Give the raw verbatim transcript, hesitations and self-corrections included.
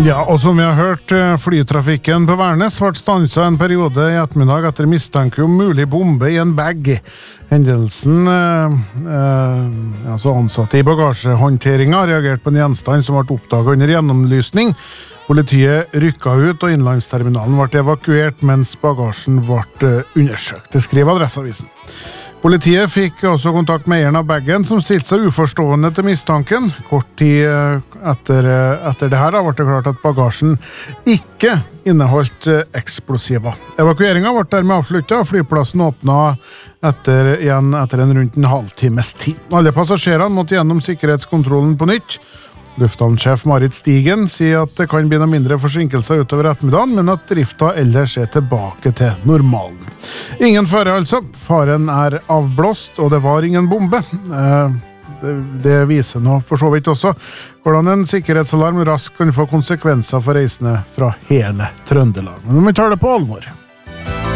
Ja, og som vi har hørt, flytrafikken på Værnes ble stanset en periode i ettermiddag etter mistanke om mulig bombe i en bag. Hendelsen, eh, eh, altså ansatte i bagasjehåndteringen, reagerte på en gjenstand som ble oppdaget under gjennomlysning. Politiet rykket ut, og innlandsterminalen ble evakuert mens bagasjen ble undersøkt. Det skriver Adresseavisen. Politiet fikk også kontakt med eieren av baggen, som stilte seg uforstående til mistanken. Kort tid etter, etter det her ble det klart at bagasjen ikke inneholdt eksplosiver. Evakueringen ble dermed avsluttet, og flyplassen åpnet etter, igjen etter en rundt en halvtimes tid. Alle passasjerene måtte gjennom sikkerhetskontrollen på nytt. Lufthavnsjef Marit Stigen sier at det kan bli noe mindre forsinkelser utover ettermiddagen, men at drifta ellers er tilbake til normalen. Ingen fare altså. Faren er avblåst, og det var ingen bombe. Eh, det, det viser nå for så vidt også hvordan en sikkerhetsalarm raskt kan få konsekvenser for reisende fra hele Trøndelag. Men vi tar det på alvor.